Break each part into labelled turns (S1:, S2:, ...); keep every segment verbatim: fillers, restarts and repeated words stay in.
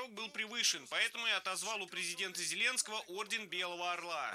S1: порог был превышен, поэтому я отозвал у президента Зеленского орден Белого Орла.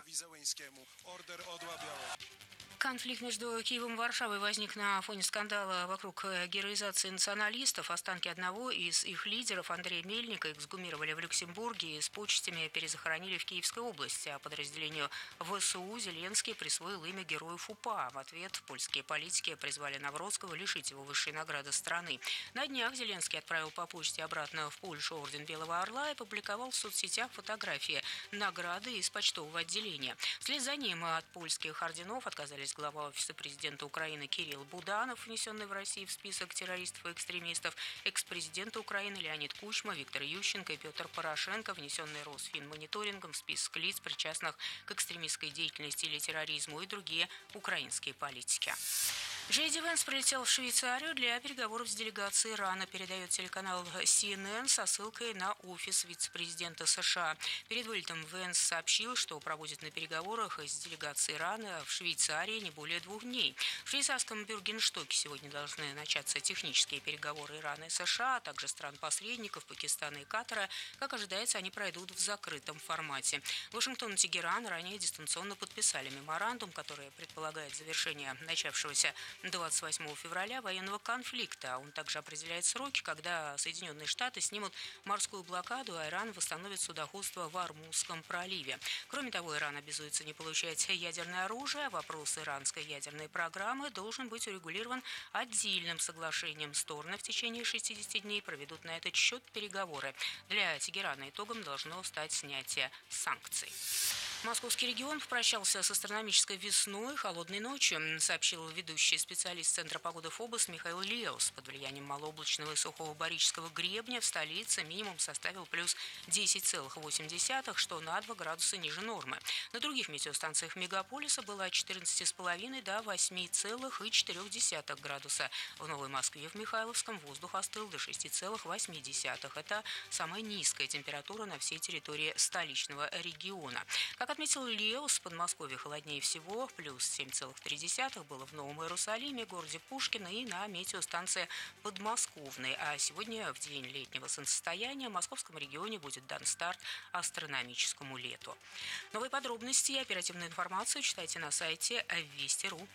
S2: Конфликт между Киевом и Варшавой возник на фоне скандала вокруг героизации националистов. Останки одного из их лидеров, Андрея Мельника, эксгумировали в Люксембурге и с почестями перезахоронили в Киевской области. А подразделению ВСУ Зеленский присвоил имя Героев УПА. В ответ польские политики призвали Навроцкого лишить его высшей награды страны. На днях Зеленский отправил по почте обратно в Польшу орден Белого Орла и публиковал в соцсетях фотографии награды из почтового отделения. Вслед за ним от польских орденов отказались глава офиса президента Украины Кирилл Буданов, внесенный в Россию в список террористов и экстремистов, экс-президенты Украины Леонид Кучма, Виктор Ющенко и Петр Порошенко, внесенные Росфинмониторингом в список лиц, причастных к экстремистской деятельности или терроризму, и другие украинские политики. Джей Ди Венс прилетел в Швейцарию для переговоров с делегацией Ирана, передает телеканал Си Эн Эн со ссылкой на офис вице-президента США. Перед вылетом Венс сообщил, что проводит на переговорах с делегацией Ирана в Швейцарии не более двух дней. В швейцарском Бюргенштоке сегодня должны начаться технические переговоры Ирана и США, а также стран-посредников Пакистана и Катара. Как ожидается, они пройдут в закрытом формате. Вашингтон и Тегеран ранее дистанционно подписали меморандум, который предполагает завершение начавшегося двадцать восьмого февраля военного конфликта. Он также определяет сроки, когда Соединенные Штаты снимут морскую блокаду, а Иран восстановит судоходство в Ормузском проливе. Кроме того, Иран обязуется не получать ядерное оружие. Вопрос иранской ядерной программы должен быть урегулирован отдельным соглашением. Стороны в течение шестидесяти дней проведут на этот счет переговоры. Для Тегерана итогом должно стать снятие санкций. Московский регион попрощался с астрономической весной, холодной ночью, сообщил ведущий специалист Центра погоды ФОБОС Михаил Леус. Под влиянием малооблачного и сухого барического гребня в столице минимум составил плюс десять целых восемь десятых, что на два градуса ниже нормы. На других метеостанциях мегаполиса было от четырнадцати с половиной до восьми целых четырёх десятых градуса. В Новой Москве в Михайловском воздух остыл до шести целых восьми десятых. Это самая низкая температура на всей территории столичного региона. Как отметил Леус, в Подмосковье холоднее всего, плюс семь целых три десятых было в Новом Иерусалиме, городе Пушкино и на метеостанции Подмосковной. А сегодня, в день летнего солнцестояния, в московском регионе будет дан старт астрономическому лету. Новые подробности и оперативную информацию читайте на сайте Вести точка ру.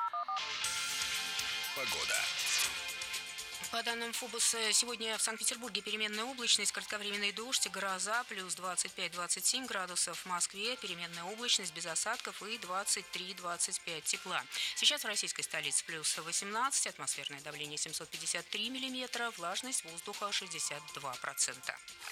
S3: Погода.
S2: По данным ФОБОСа, сегодня в Санкт-Петербурге переменная облачность, кратковременный дождь, гроза, плюс двадцать пять - двадцать семь градусов. В Москве переменная облачность без осадков и двадцать три - двадцать пять тепла. Сейчас в российской столице плюс восемнадцать, атмосферное давление семьсот пятьдесят три миллиметра, влажность воздуха шестьдесят два процента.